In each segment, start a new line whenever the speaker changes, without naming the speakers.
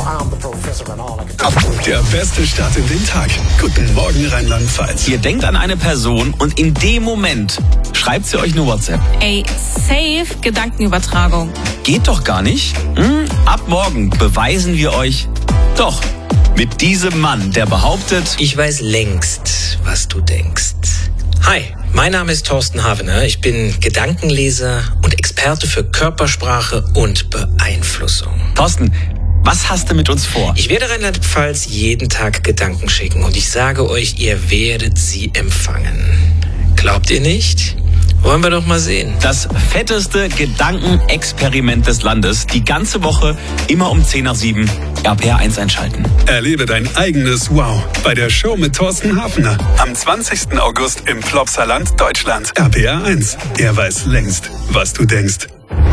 Der beste Start in den Tag. Guten Morgen Rheinland-Pfalz.
Ihr denkt an eine Person und in dem Moment schreibt sie euch eine WhatsApp.
Ey, safe Gedankenübertragung.
Geht doch gar nicht. Ab morgen beweisen wir euch doch. Mit diesem Mann, der behauptet,
ich weiß längst, was du denkst. Hi, mein Name ist Thorsten Havener. Ich bin Gedankenleser und Experte für Körpersprache und Beeinflussung.
Thorsten, was hast du mit uns vor?
Ich werde Rheinland-Pfalz jeden Tag Gedanken schicken und ich sage euch, ihr werdet sie empfangen. Glaubt ihr nicht? Wollen wir doch mal sehen.
Das fetteste Gedankenexperiment des Landes. Die ganze Woche, immer um 10 nach 7. RPR1 einschalten.
Erlebe dein eigenes Wow bei der Show mit Thorsten Hafner. Am 20. August im Plopsaland, Deutschland. RPR1. Er weiß längst, was du denkst.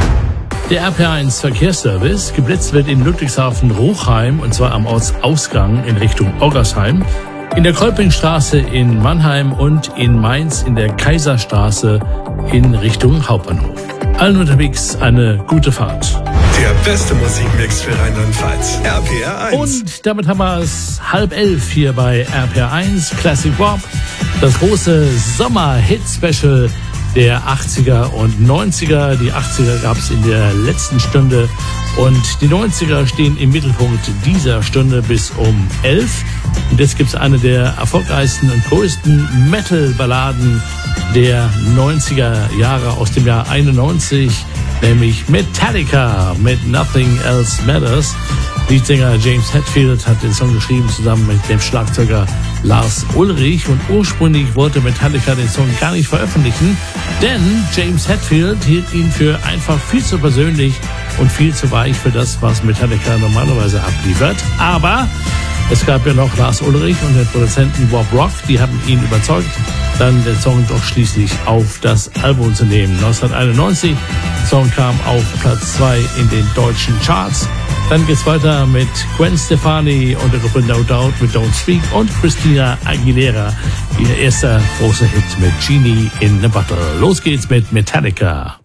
Der RPR1 Verkehrsservice. Geblitzt wird in Ludwigshafen-Ruchheim und zwar am Ortsausgang in Richtung Oggersheim. In der Kolpingstraße in Mannheim und in Mainz in der Kaiserstraße in Richtung Hauptbahnhof. Allen unterwegs eine gute Fahrt.
Der beste Musikmix für Rheinland-Pfalz. RPR1.
Und damit haben wir es 10:30 hier bei RPR1 Classic Rock. Das große Sommer-Hit-Special der 80er und 90er. Die 80er gab es in der letzten Stunde und die 90er stehen im Mittelpunkt dieser Stunde bis um 11. Und jetzt gibt es eine der erfolgreichsten und größten Metal-Balladen der 90er Jahre aus dem Jahr 91, nämlich Metallica mit Nothing Else Matters. Leadsänger James Hetfield hat den Song geschrieben zusammen mit dem Schlagzeuger Lars Ulrich und ursprünglich wollte Metallica den Song gar nicht veröffentlichen, denn James Hetfield hielt ihn für einfach viel zu persönlich und viel zu weich für das, was Metallica normalerweise abliefert. Aber es gab ja noch Lars Ulrich und den Produzenten Bob Rock, die haben ihn überzeugt, dann den Song doch schließlich auf das Album zu nehmen. 1991, der Song kam auf Platz 2 in den deutschen Charts. Dann geht's weiter mit Gwen Stefani und der Gruppe No Doubt mit Don't Speak und Christina Aguilera, ihr erster großer Hit mit Genie in a Bottle. Los geht's mit Metallica.